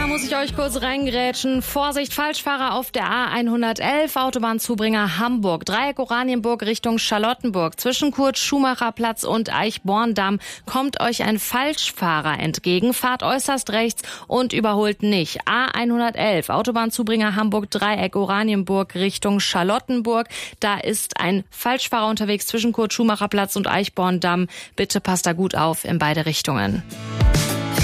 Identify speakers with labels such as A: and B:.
A: muss ich euch kurz reingrätschen. Vorsicht, Falschfahrer auf der A111, Autobahnzubringer Hamburg. Dreieck Oranienburg Richtung Charlottenburg. Zwischen Kurt-Schumacher-Platz und Eichborndamm kommt euch ein Falschfahrer entgegen. Fahrt äußerst rechts und überholt nicht. A111, Autobahnzubringer Hamburg, Dreieck Oranienburg Richtung Charlottenburg. Da ist ein Falschfahrer unterwegs zwischen Kurt-Schumacher-Platz und Eichborndamm. Bitte passt da gut auf in beide Richtungen.